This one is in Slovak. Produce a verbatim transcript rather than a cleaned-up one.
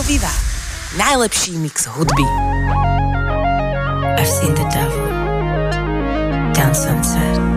Viva. Najlepší mix hudby. I've seen the devil down sunset.